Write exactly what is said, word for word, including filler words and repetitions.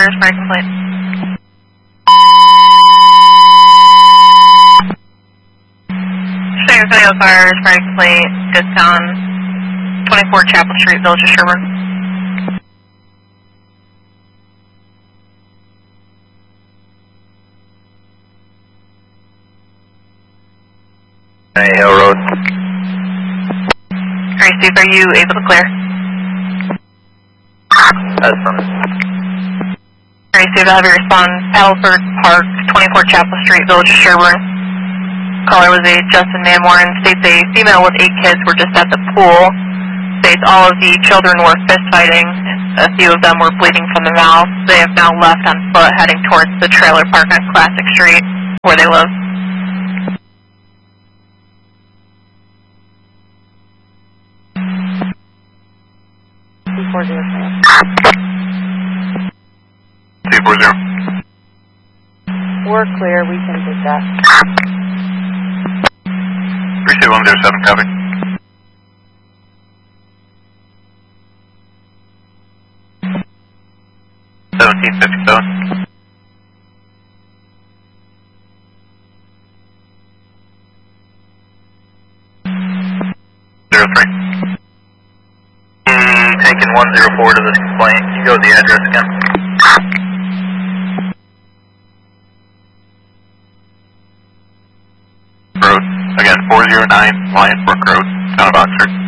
fires, fire complete. San Antonio fires, fire complete, good town, twenty-four Chapel Street, Village of Sherburne. Hey, Hill Road. Alright, Steve, are you able to clear? That's fine. Alright, Steve, I'll have you respond. Paddleford Park, twenty-four Chapel Street, Village of Sherburne. Caller was a Justin Manmoran. States a female with eight kids were just at the pool. States all of the children were fist fighting. A few of them were bleeding from the mouth. They have now left on foot heading towards the trailer park on Classic Street where they live. two four zero. two four zero. We're clear, we can take that. three two one zero seven, copy. seventeen fifty-seven. zero three. Taking one zero four to this complaint. Can you go to the address again? Road. Again, four zero nine Lions Brook Road, town of Oxford.